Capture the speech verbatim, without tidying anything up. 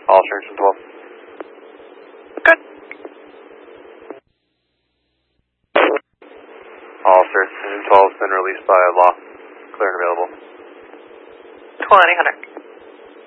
All Citizen twelve. Good. All Citizen twelve has been released by law. Clear and available. twenty hundred.